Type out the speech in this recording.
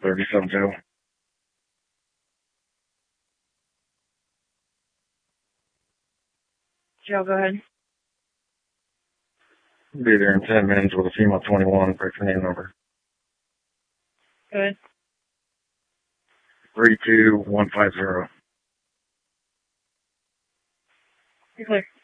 37-2. Joe, go ahead. Be there in 10 minutes with a female 21. Break your name number. Go ahead. 32150. You're clear.